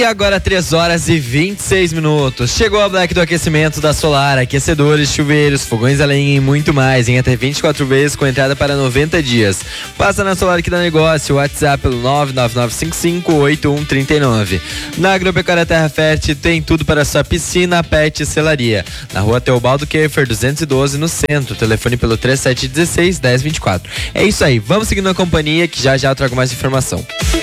E agora 3 horas e 26 minutos. Chegou a Black do aquecimento da Solar. Aquecedores, chuveiros, fogões a lenha e muito mais. Em até 24 vezes com entrada para 90 dias. Passa na Solar que dá negócio. WhatsApp pelo 999558139. Na Agropecuária Terra Fértil tem tudo para sua piscina, pet e selaria. Na rua Teobaldo Keffer 212 no centro. Telefone pelo 3716-1024. É isso aí. Vamos seguindo a companhia que já eu trago mais informação.